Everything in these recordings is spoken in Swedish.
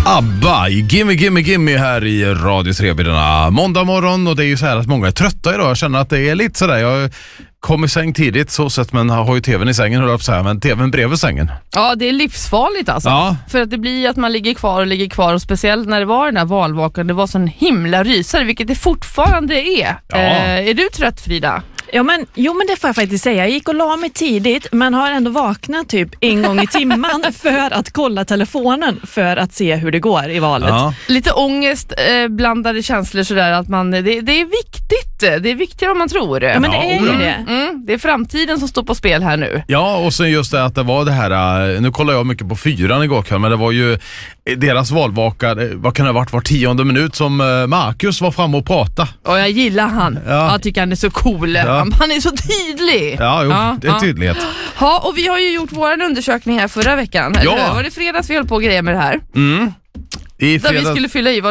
ABBA, gimme här i Radio Srebrena måndag morgon, och det är ju så här att många är trötta idag. Jag känner att det är lite sådär, jag kom i säng tidigt så sett, men har ju tvn i sängen, höll jag på så här, men tvn bredvid sängen. Ja, det är livsfarligt alltså. Ja. För att det blir att man ligger kvar, och speciellt när det var den här valvakan, det var sån himla rysare, vilket det fortfarande är. Ja. Är du trött, Frida? Jo men det får jag faktiskt säga. Jag gick och la mig tidigt, men har ändå vaknat typ en gång i timmen för att kolla telefonen för att se hur det går i valet. Ja. Lite ångest, blandade känslor sådär, att man, det är viktigt. Det är viktigare än man tror. Ja, men det är ju det. Det är framtiden som står på spel här nu. Ja, och sen just det att det var det här, nu kollar jag mycket på 4 igår kväll, men det var ju deras valvaka, vad kan det ha varit, var 10:e minut som Marcus var framme och pratade. Och jag gillar han. Ja. Jag tycker han är så cool. Ja. Han är så tydlig. Ja, det är tydlighet. Ja, och vi har ju gjort vår undersökning här förra veckan. Ja. Var det fredags vi höll på och grejer med det här? I fredags, där vi skulle fylla i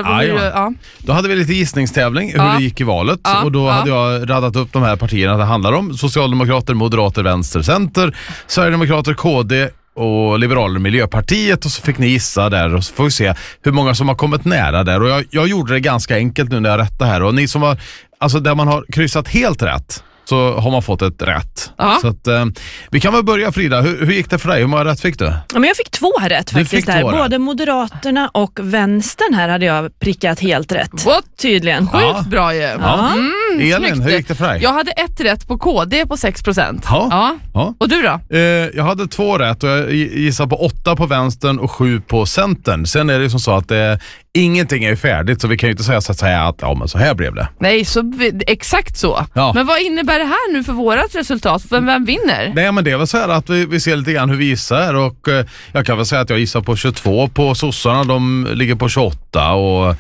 Då hade vi lite gissningstävling hur det gick i valet, och då hade jag radat upp de här partierna det handlar om: Socialdemokrater, Moderater, Vänster, Center, Sverigedemokrater, KD och Liberaler, Miljöpartiet, och så fick ni gissa där, och så får vi se hur många som har kommit nära där. Och jag gjorde det ganska enkelt nu när jag rättade här, och ni som har, alltså där man har kryssat helt rätt, så har man fått ett rätt. Så att, vi kan väl börja, Frida. Hur gick det för dig? Hur många rätt fick du? Ja, men jag fick 2 rätt faktiskt där. Både Moderaterna och Vänstern här hade jag prickat helt rätt. What? Tydligen. Sjukt bra ju. Ja. Elin, hur gick det för dig? Jag hade 1 rätt på KD på 6%. Ja. Och du då? Jag hade 2 rätt, och jag gissade på 8 på Vänstern och 7 på Centern. Sen är det som så att ingenting är färdigt, så vi kan ju inte säga så att men så här blev det. Nej, exakt så. Ja. Men vad innebär det här nu för vårat resultat? Vem vinner? Nej, men det är väl så här att vi ser lite grann hur vi gissar, och jag kan väl säga att jag gissar på 22 på sossarna, de ligger på 28, och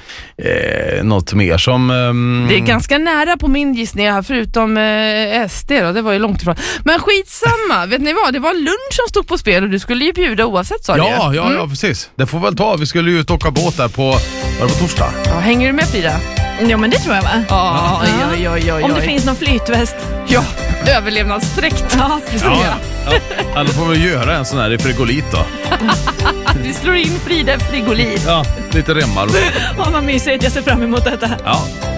något mer som... Det är ganska nära på min gissning här, förutom SD då, det var ju långt ifrån. Men skitsamma, vet ni vad? Det var lunch som stod på spel, och du skulle ju bjuda oavsett, sa du. Ja, precis. Det får väl ta, vi skulle ju åka båt där på torsdag. Ja, hänger du med, Frida? Ja, men det tror jag, va? Oj. Om det finns någon flytväst. Ja, överlevnadsdräkt. Ja, precis. Ja. Då får vi göra en sån här i frigolit då. Vi slår in Frida frigolit. Ja, lite remmar. Vad mysigt, jag ser fram emot detta. Ja.